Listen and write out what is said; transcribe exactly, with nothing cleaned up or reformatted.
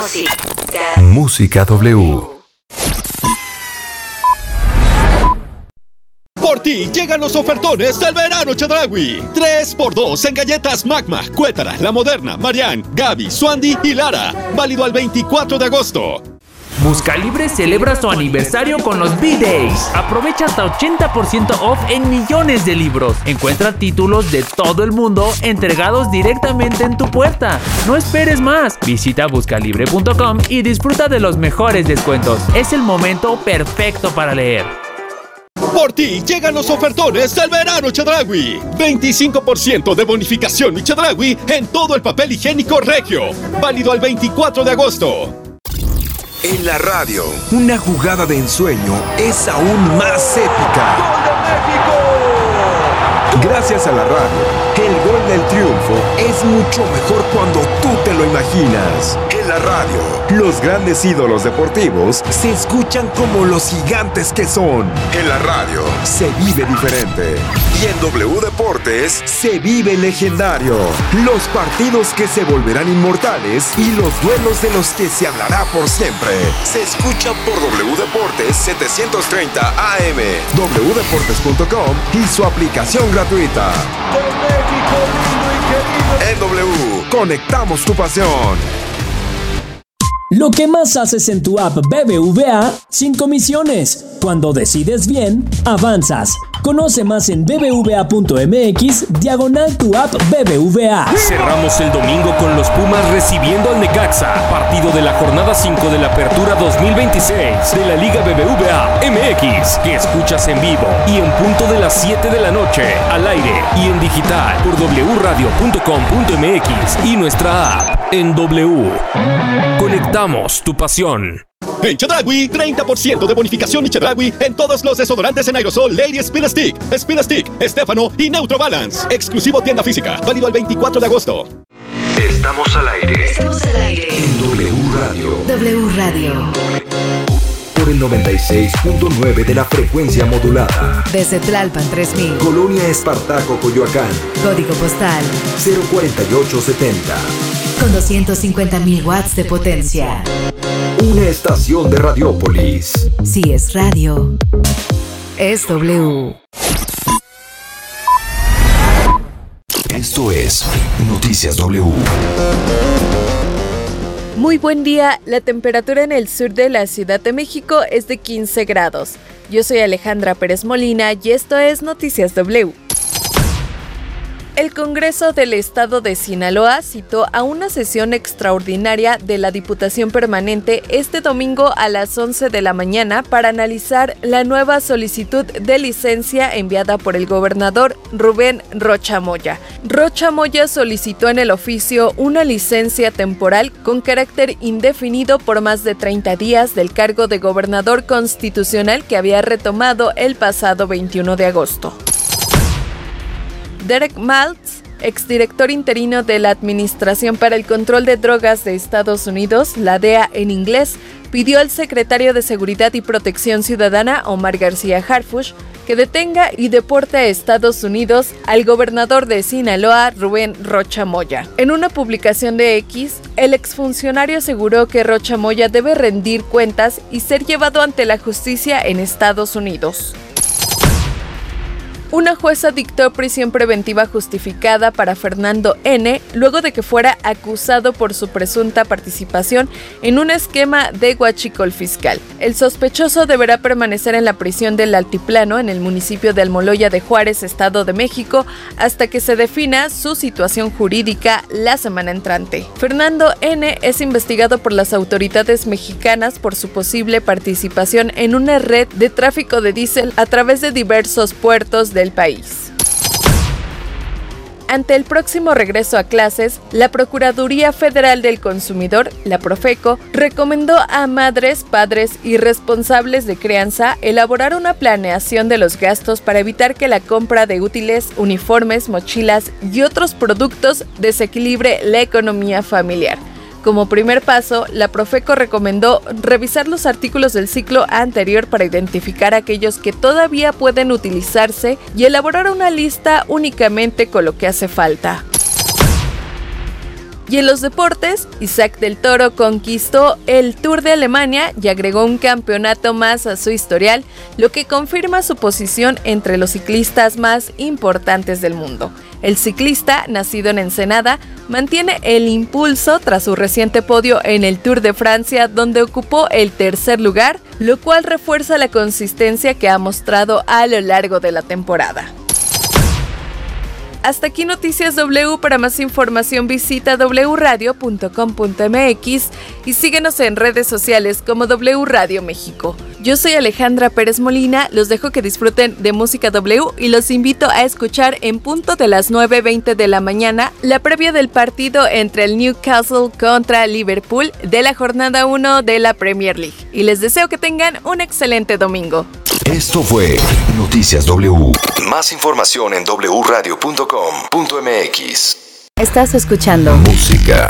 Música. Música W. Por ti llegan los ofertones del verano Chedraui. tres por dos en galletas Magma, Cuétara, La Moderna, Marianne, Gaby, Swandy y Lara. Válido al veinticuatro de agosto. Buscalibre celebra su aniversario con los B-Days. Aprovecha hasta ochenta por ciento off en millones de libros. Encuentra títulos de todo el mundo entregados directamente en tu puerta. No esperes más. Visita buscalibre punto com y disfruta de los mejores descuentos. Es el momento perfecto para leer. Por ti llegan los ofertones del verano Chedraui. veinticinco por ciento de bonificación y Chedraui en todo el papel higiénico Regio. Válido al veinticuatro de agosto. En la radio, una jugada de ensueño es aún más épica. ¡Gol de México! Gracias a la radio, el gol del triunfo es mucho mejor cuando tú te lo imaginas. En la radio, los grandes ídolos deportivos se escuchan como los gigantes que son. En la radio, se vive diferente. Y en W Deportes, se vive legendario. Los partidos que se volverán inmortales y los duelos de los que se hablará por siempre. Se escuchan por W Deportes setecientos treinta A M, w deportes punto com y su aplicación gratuita. ¡De México, lindo y querido! En W, conectamos tu pasión. Lo que más haces en tu app B B V A sin comisiones. Cuando decides bien, avanzas. Conoce más en bbva.mx diagonal tu app B B V A. Cerramos el domingo con los Pumas recibiendo al Necaxa. Partido de la jornada cinco de la Apertura dos mil veintiséis de la Liga B B V A M X, que escuchas en vivo y en punto de las siete de la noche, al aire y en digital por w radio punto com punto m x y nuestra app en W. Conectamos tu pasión. En Chedraui, treinta por ciento de bonificación y Chedraui en todos los desodorantes en aerosol Lady Speed Stick, Speed Stick, Stefano y Neutro Balance. Exclusivo tienda física, válido al veinticuatro de agosto. Estamos al aire. Estamos al aire. En W Radio. W Radio. Por el noventa y seis punto nueve de la frecuencia modulada. Desde Tlalpan tres mil. Colonia Espartaco, Coyoacán. Código postal cero cuarenta y ocho setenta. Con doscientos cincuenta mil watts de potencia. Una estación de Radiópolis. Si es radio, es W. Esto es Noticias W. Muy buen día, la temperatura en el sur de la Ciudad de México es de quince grados. Yo soy Alejandra Pérez Molina y esto es Noticias W. El Congreso del Estado de Sinaloa citó a una sesión extraordinaria de la Diputación Permanente este domingo a las once de la mañana para analizar la nueva solicitud de licencia enviada por el gobernador Rubén Rocha Moya. Rocha Moya solicitó en el oficio una licencia temporal con carácter indefinido por más de treinta días del cargo de gobernador constitucional que había retomado el pasado veintiuno de agosto. Derek Maltz, exdirector interino de la Administración para el Control de Drogas de Estados Unidos, la D E A en inglés, pidió al secretario de Seguridad y Protección Ciudadana, Omar García Harfuch, que detenga y deporte a Estados Unidos al gobernador de Sinaloa, Rubén Rocha Moya. En una publicación de X, el exfuncionario aseguró que Rocha Moya debe rendir cuentas y ser llevado ante la justicia en Estados Unidos. Una jueza dictó prisión preventiva justificada para Fernando N. luego de que fuera acusado por su presunta participación en un esquema de huachicol fiscal. El sospechoso deberá permanecer en la prisión del Altiplano en el municipio de Almoloya de Juárez, Estado de México, hasta que se defina su situación jurídica la semana entrante. Fernando N. es investigado por las autoridades mexicanas por su posible participación en una red de tráfico de diésel a través de diversos puertos de del país. Ante el próximo regreso a clases, la Procuraduría Federal del Consumidor, la Profeco, recomendó a madres, padres y responsables de crianza elaborar una planeación de los gastos para evitar que la compra de útiles, uniformes, mochilas y otros productos desequilibre la economía familiar. Como primer paso, la Profeco recomendó revisar los artículos del ciclo anterior para identificar aquellos que todavía pueden utilizarse y elaborar una lista únicamente con lo que hace falta. Y en los deportes, Isaac del Toro conquistó el Tour de Alemania y agregó un campeonato más a su historial, lo que confirma su posición entre los ciclistas más importantes del mundo. El ciclista, nacido en Ensenada, mantiene el impulso tras su reciente podio en el Tour de Francia, donde ocupó el tercer lugar, lo cual refuerza la consistencia que ha mostrado a lo largo de la temporada. Hasta aquí Noticias W. Para más información visita doble u radio punto com punto m x y síguenos en redes sociales como W Radio México. Yo soy Alejandra Pérez Molina, los dejo que disfruten de música W y los invito a escuchar en punto de las nueve veinte de la mañana la previa del partido entre el Newcastle contra Liverpool de la jornada uno de la Premier League. Y les deseo que tengan un excelente domingo. Esto fue Noticias W. Más información en doble u radio punto com punto m x. Estás escuchando Música,